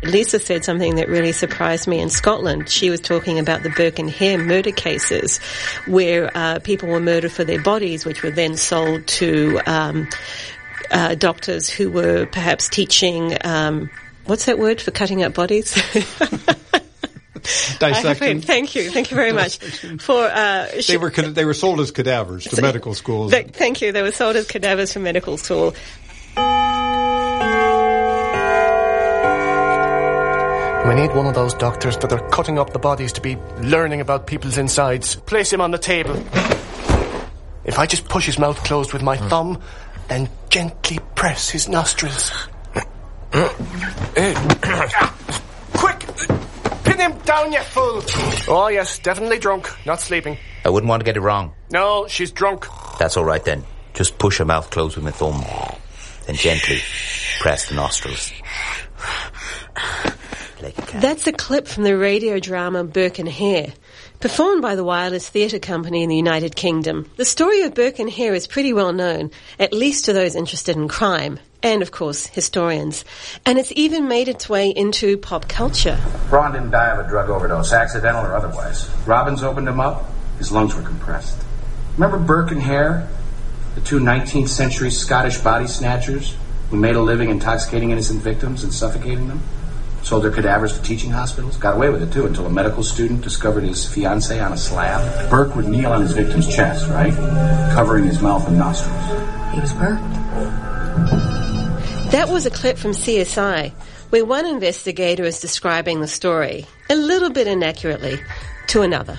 Lisa said something that really surprised me in Scotland. She was talking about the Burke and Hare murder cases where people were murdered for their bodies, which were then sold to doctors who were perhaps teaching, what's that word for cutting up bodies? Dissection. Thank you very much. They were sold as cadavers to medical schools. Thank you. They were sold as cadavers for medical school. We need one of those doctors that are cutting up the bodies to be learning about people's insides. Place him on the table. If I just push his mouth closed with my thumb, then gently press his nostrils. Quick! Pin him down, you fool! Oh, yes, definitely drunk, not sleeping. I wouldn't want to get it wrong. No, she's drunk. That's all right then. Just push her mouth closed with my thumb. Then gently press the nostrils. Like a cat. That's a clip from the radio drama Burke and Hare, performed by the Wireless Theatre Company in the United Kingdom. The story of Burke and Hare is pretty well known, at least to those interested in crime, and of course historians. And it's even made its way into pop culture. Braun didn't die of a drug overdose, accidental or otherwise. Robbins opened him up, his lungs were compressed. Remember Burke and Hare? The two 19th century Scottish body snatchers who made a living intoxicating innocent victims and suffocating them? Sold their cadavers to teaching hospitals. Got away with it, too, until a medical student discovered his fiancée on a slab. Burke would kneel on his victim's chest, right? Covering his mouth and nostrils. He was burped. That was a clip from CSI, where one investigator is describing the story, a little bit inaccurately, to another.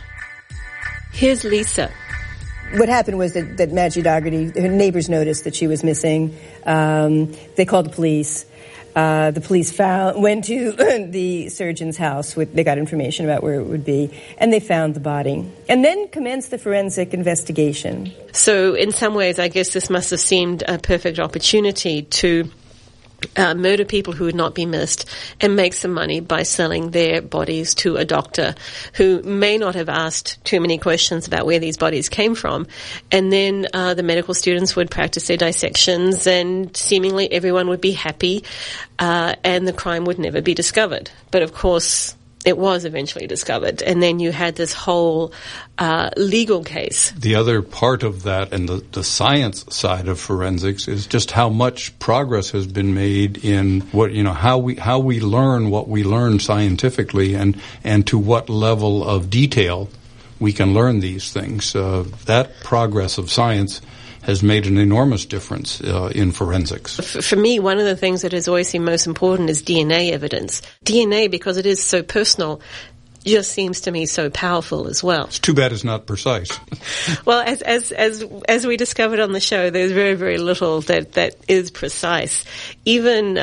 Here's Lisa. What happened was that Maggie Dougherty, her neighbors noticed that she was missing. They called the police. The police went to the surgeon's house. They got information about where it would be, and they found the body. And then commenced the forensic investigation. So in some ways, I guess this must have seemed a perfect opportunity to murder people who would not be missed and make some money by selling their bodies to a doctor who may not have asked too many questions about where these bodies came from. And then the medical students would practice their dissections and seemingly everyone would be happy and the crime would never be discovered. But of course, it was eventually discovered, and then you had this whole legal case. The other part of that and the science side of forensics is just how much progress has been made in how we learn what we learn scientifically and to what level of detail we can learn these things. That progress of science has made an enormous difference in forensics. For me, one of the things that has always seemed most important is DNA evidence. DNA, because it is so personal, just seems to me so powerful as well. It's too bad it's not precise. Well, as we discovered on the show, there's very, very little that is precise. Even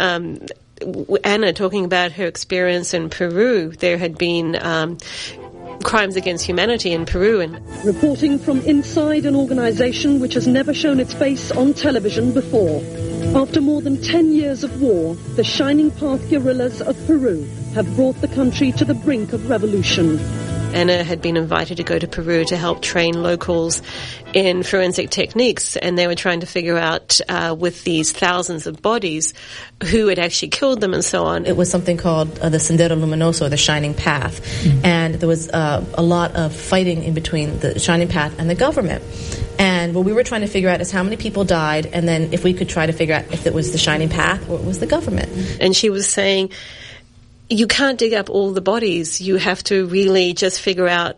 Anna talking about her experience in Peru, there had been crimes against humanity in Peru. And reporting from inside an organization which has never shown its face on television before. After more than 10 years of war, the Shining Path guerrillas of Peru have brought the country to the brink of revolution. Anna had been invited to go to Peru to help train locals in forensic techniques, and they were trying to figure out with these thousands of bodies who had actually killed them and so on. It was something called the Sendero Luminoso, the Shining Path, and there was a lot of fighting in between the Shining Path and the government. And what we were trying to figure out is how many people died, and then if we could try to figure out if it was the Shining Path or it was the government. And she was saying, you can't dig up all the bodies. You have to really just figure out,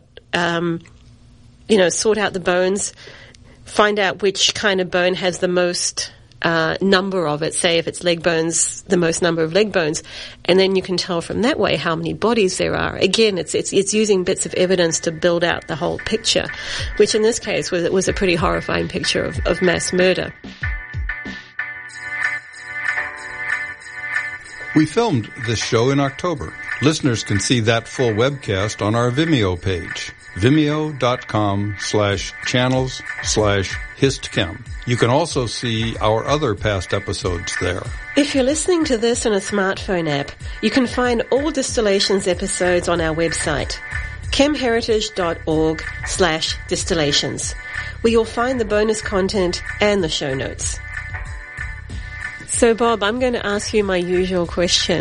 sort out the bones, find out which kind of bone has the most number of it. Say if it's leg bones, the most number of leg bones, and then you can tell from that way how many bodies there are. Again, it's using bits of evidence to build out the whole picture, which in this case was a pretty horrifying picture of mass murder. We filmed this show in October. Listeners can see that full webcast on our Vimeo page, vimeo.com/channels/histchem. You can also see our other past episodes there. If you're listening to this on a smartphone app, you can find all Distillations episodes on our website, chemheritage.org/distillations, where you'll find the bonus content and the show notes. So, Bob, I'm going to ask you my usual question.